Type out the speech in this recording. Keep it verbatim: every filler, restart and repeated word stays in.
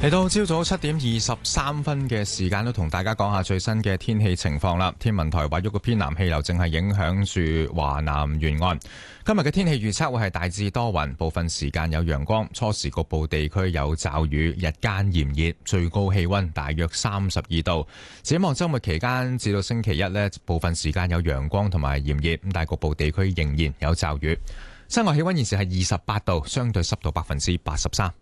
嚟到朝早七點二十三分嘅時間，都同大家講下最新嘅天氣情況啦。天文台話，一個偏南氣流正係影響住華南沿岸。今日嘅天氣預測會係大致多雲，部分時間有陽光，初時局部地區有驟雨，日間炎熱，最高氣溫大約三十二度。展望週末期間至到星期一呢，部分時間有陽光同埋炎熱，咁但係局部地區仍然有驟雨。室外氣溫現時係二十八度，相對濕度百分之八十三。